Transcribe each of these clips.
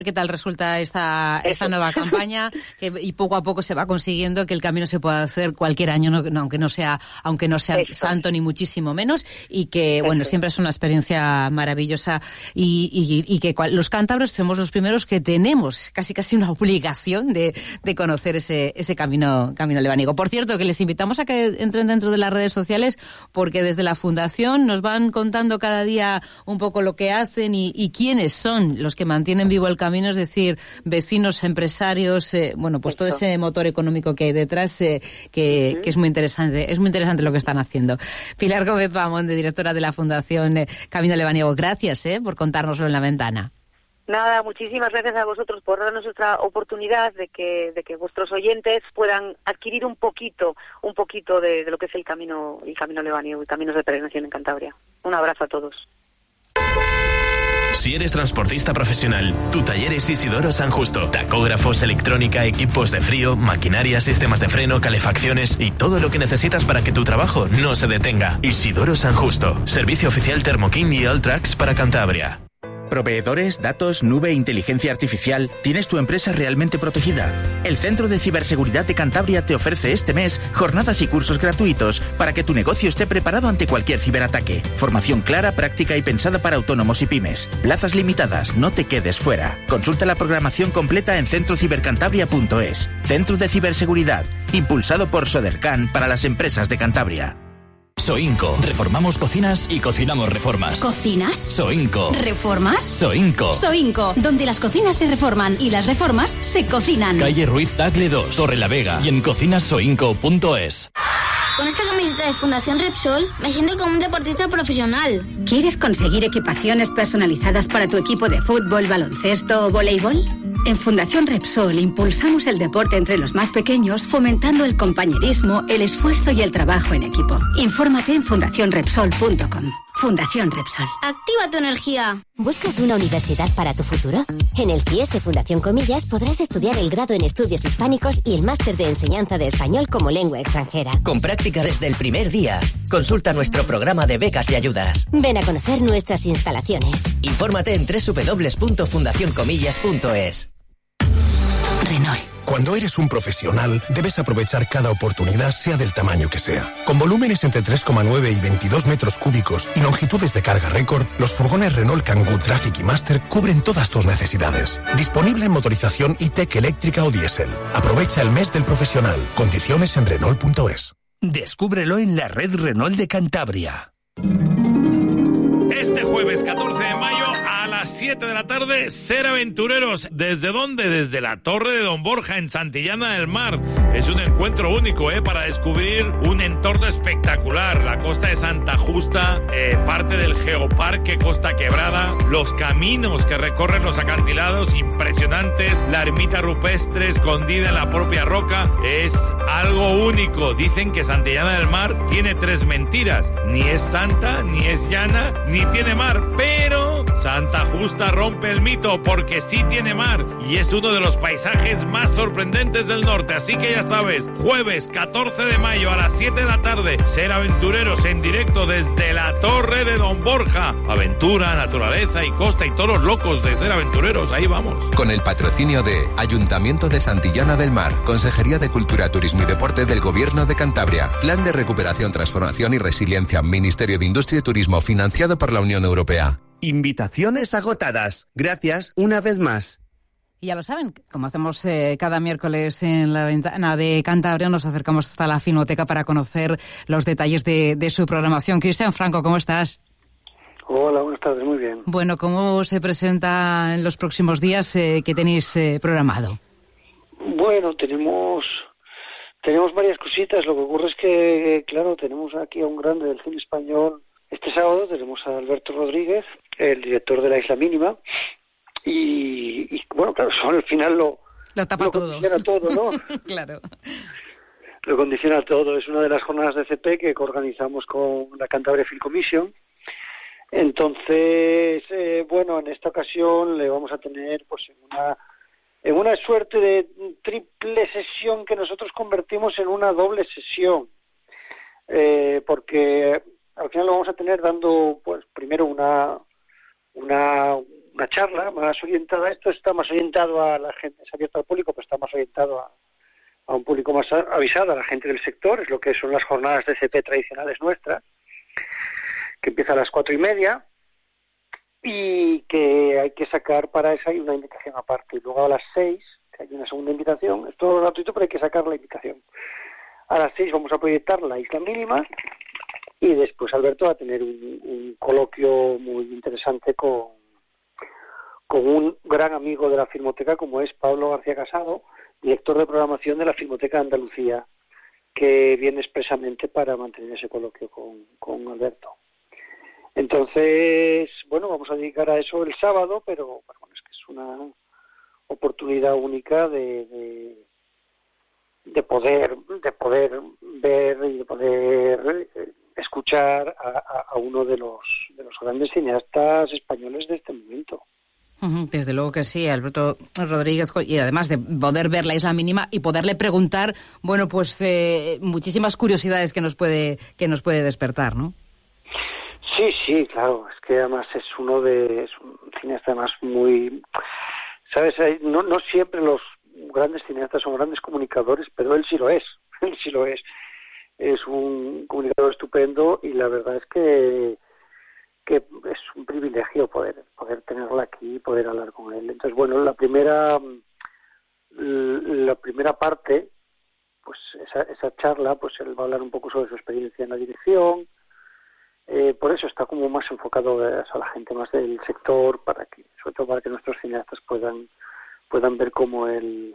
¿Qué tal resulta esta nueva campaña? Y poco a poco se va consiguiendo que el camino se pueda hacer cualquier año, aunque no sea santo ni muchísimo menos, y que bueno, siempre es una experiencia maravillosa y que los cántabros somos los primeros que tenemos casi una obligación de conocer ese camino lebánico. Por cierto, que les invitamos a que entren dentro de las redes sociales, porque desde la Fundación nos van contando cada día un poco lo que hacen y quiénes son los que mantienen vivo el camino, es decir, vecinos, empresarios, pues todo ese motor económico que hay detrás, que es muy interesante lo que están haciendo. Pilar Gómez Bamón, directora de la Fundación Camino Lebánico, gracias por contárnoslo en La Ventana. Nada, muchísimas gracias a vosotros por darnos esta oportunidad de que vuestros oyentes puedan adquirir un poquito de lo que es el camino lebánico y caminos de peregrinación en Cantabria. Un abrazo a todos. Si eres transportista profesional, tu taller es Isidoro San Justo. Tacógrafos, electrónica, equipos de frío, maquinaria, sistemas de freno, calefacciones y todo lo que necesitas para que tu trabajo no se detenga. Isidoro San Justo. Servicio oficial Thermoking y Alltrax para Cantabria. Proveedores, datos, nube, inteligencia artificial. ¿Tienes tu empresa realmente protegida? El Centro de Ciberseguridad de Cantabria te ofrece este mes jornadas y cursos gratuitos para que tu negocio esté preparado ante cualquier ciberataque. Formación clara, práctica y pensada para autónomos y pymes. Plazas limitadas, no te quedes fuera. Consulta la programación completa en centrocibercantabria.es. Centro de Ciberseguridad, impulsado por Sodercan para las empresas de Cantabria. Soinco. Reformamos cocinas y cocinamos reformas. ¿Cocinas? Soinco. ¿Reformas? Soinco. Soinco, donde las cocinas se reforman y las reformas se cocinan. Calle Ruiz Tagle 2, Torre la Vega y en cocinasoinco.es. Con esta camiseta de Fundación Repsol me siento como un deportista profesional. ¿Quieres conseguir equipaciones personalizadas para tu equipo de fútbol, baloncesto o voleibol? En Fundación Repsol impulsamos el deporte entre los más pequeños, fomentando el compañerismo, el esfuerzo y el trabajo en equipo. Infórmate en fundacionrepsol.com. Fundación Repsol. Activa tu energía. ¿Buscas una universidad para tu futuro? En el CIES de Fundación Comillas podrás estudiar el grado en estudios hispánicos y el máster de enseñanza de español como lengua extranjera. Con práctica desde el primer día. Consulta nuestro programa de becas y ayudas. Ven a conocer nuestras instalaciones. Infórmate en www.fundacioncomillas.es. Renault. Cuando eres un profesional, debes aprovechar cada oportunidad, sea del tamaño que sea. Con volúmenes entre 3,9 y 22 metros cúbicos y longitudes de carga récord, los furgones Renault Kangoo Traffic y Master cubren todas tus necesidades. Disponible en motorización e-tech eléctrica o diésel. Aprovecha el mes del profesional. Condiciones en Renault.es. Descúbrelo en la red Renault de Cantabria. Este jueves 14 de mayo a las 7 de la tarde, Ser Aventureros. ¿Desde dónde? Desde la Torre de Don Borja en Santillana del Mar. Es un encuentro único para descubrir un entorno espectacular. La costa de Santa Justa, parte del Geoparque Costa Quebrada, los caminos que recorren los acantilados impresionantes, la ermita rupestre escondida en la propia roca. Es algo único. Dicen que Santillana del Mar tiene 3 mentiras. Ni es santa, ni es llana, ni tiene mar, pero Santa Justa rompe el mito porque sí tiene mar y es uno de los paisajes más sorprendentes del norte. Así que ya sabes, jueves 14 de mayo a las 7 de la tarde, Ser Aventureros en directo desde la Torre de Don Borja. Aventura, naturaleza y costa y todos los locos de Ser Aventureros, ahí vamos. Con el patrocinio de Ayuntamiento de Santillana del Mar, Consejería de Cultura, Turismo y Deporte del Gobierno de Cantabria, Plan de Recuperación, Transformación y Resiliencia, Ministerio de Industria y Turismo, financiado por la Unión Europea. Invitaciones agotadas. Gracias una vez más. Y ya lo saben, como hacemos cada miércoles en La Ventana de Cantabria, nos acercamos hasta la Filmoteca para conocer los detalles de su programación. Cristian Franco, ¿cómo estás? Hola, buenas tardes, muy bien. Bueno, ¿cómo se presenta en los próximos días que tenéis programado? Bueno, tenemos varias cositas. Lo que ocurre es que, claro, tenemos aquí a un grande del cine español. Este sábado tenemos a Alberto Rodríguez, el director de La Isla Mínima, y bueno, claro, eso al final lo tapa todo. Condiciona todo, ¿no? Claro. Lo condiciona todo. Es una de las jornadas de CP que organizamos con la Cantabria Film Commission. Entonces, bueno, en esta ocasión le vamos a tener pues en una suerte de triple sesión que nosotros convertimos en una doble sesión, porque al final lo vamos a tener dando, pues, primero una una charla más orientada. Esto está más orientado a la gente, es abierto al público, pero está más orientado a un público más avisado, a la gente del sector. Es lo que son las jornadas de CP tradicionales nuestras, que empieza a las 4:30 y que hay que sacar para esa hay una invitación aparte. Y luego a las 6, que hay una segunda invitación, es todo gratuito, pero hay que sacar la invitación. A las 6 vamos a proyectar La Isla Mínima y después Alberto va a tener un coloquio muy interesante con un gran amigo de la Filmoteca como es Pablo García Casado, director de programación de la Filmoteca de Andalucía, que viene expresamente para mantener ese coloquio con Alberto. Entonces, bueno, vamos a dedicar a eso el sábado, pero bueno, es que es una oportunidad única de poder ver y de poder escuchar a uno de los grandes cineastas españoles de este momento. Desde luego que sí, Alberto Rodríguez, y además de poder ver La Isla Mínima y poderle preguntar, bueno, pues muchísimas curiosidades que nos puede despertar, ¿no? Sí, claro, es que además es un cineasta además muy, ¿sabes? No siempre los grandes cineastas son grandes comunicadores, pero él sí lo es. Es un comunicador estupendo y la verdad es que es un privilegio poder tenerlo aquí y poder hablar con él. Entonces, bueno, la primera parte, pues esa charla, pues él va a hablar un poco sobre su experiencia en la dirección. Por eso está como más enfocado a la gente más del sector, sobre todo para que nuestros cineastas puedan ver cómo él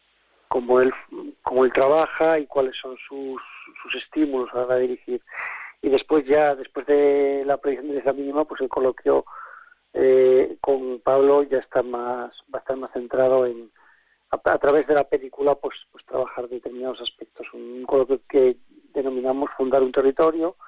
trabaja y cuáles son sus estímulos a la hora de dirigir. Y después de la proyección de La Isla Mínima, pues el coloquio con Pablo ya va a estar más centrado en a través de la película pues trabajar determinados aspectos. Un coloquio que denominamos Fundar un territorio,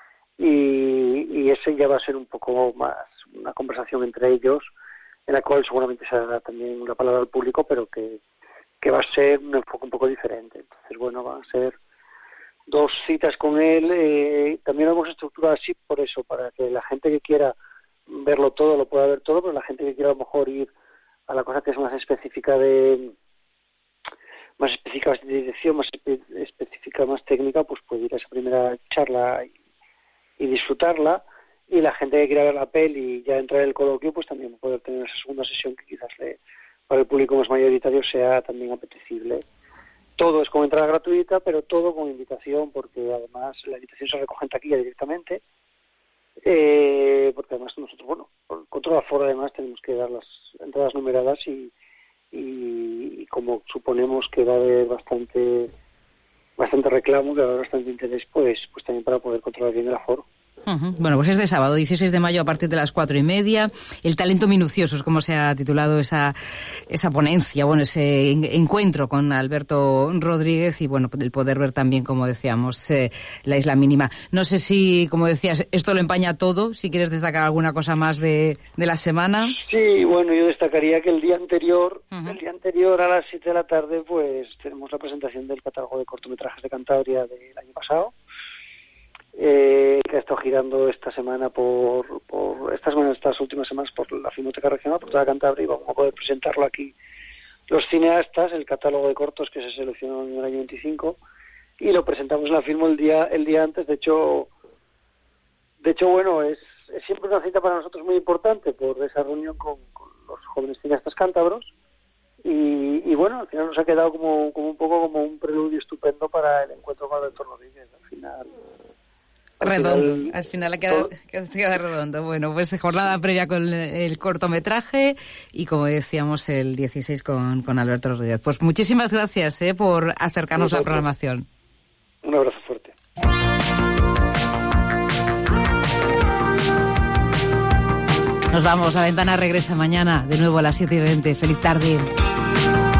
y ese ya va a ser un poco más una conversación entre ellos, en la cual seguramente se dará también una palabra al público, pero que va a ser un enfoque un poco diferente. Entonces, bueno, va a ser 2 citas con él. También lo hemos estructurado así por eso, para que la gente que quiera verlo todo lo pueda ver todo, pero la gente que quiera a lo mejor ir a la cosa que es más específica de dirección, más específica, más técnica, pues puede ir a esa primera charla y disfrutarla, y la gente que quiera ver la peli y ya entrar en el coloquio, pues también poder tener esa segunda sesión que quizás para el público más mayoritario sea también apetecible. Todo es con entrada gratuita, pero todo con invitación, porque además la invitación se recoge en taquilla directamente, porque además nosotros, bueno, por control de aforo además tenemos que dar las entradas numeradas y como suponemos que va a haber bastante reclamo, que va a haber bastante interés, pues también para poder controlar bien el aforo. Bueno, pues es de sábado, 16 de mayo, a partir de las 4:30. El talento minucioso es como se ha titulado esa ponencia, bueno, ese encuentro con Alberto Rodríguez, y bueno, el poder ver también, como decíamos, La Isla Mínima. No sé si, como decías, esto lo empaña todo, si quieres destacar alguna cosa más de la semana. Sí, bueno, yo destacaría que el día anterior a las 7 de la tarde, pues tenemos la presentación del catálogo de cortometrajes de Cantabria del año pasado, que ha estado girando estas últimas semanas por la Filmoteca Regional, por toda Cantabria, y vamos a poder presentarlo aquí los cineastas, el catálogo de cortos que se seleccionó en el año 25, y lo presentamos en la Filmo el día antes. De hecho bueno, es siempre una cita para nosotros muy importante por esa reunión con los jóvenes cineastas cántabros, y bueno, al final nos ha quedado como un poco como un preludio estupendo para el encuentro con Alberto Rodríguez. Al final queda redondo. Bueno, pues jornada previa con el cortometraje y, como decíamos, el 16 con Alberto Rodríguez. Pues muchísimas gracias por acercarnos la programación. Un abrazo fuerte. Nos vamos, La Ventana regresa mañana de nuevo a las 7:20. Feliz tarde.